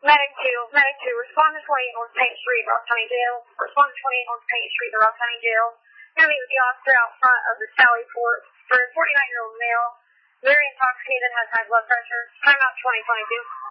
Medic 2, respond to 28 North Payne Street, Ross County Jail. Respond to 28 North Payne Street, Ross County Jail. Going to meet with the officer out front of the Sally Fort for a 49-year-old male, very intoxicated, has high blood pressure. Time out 2022.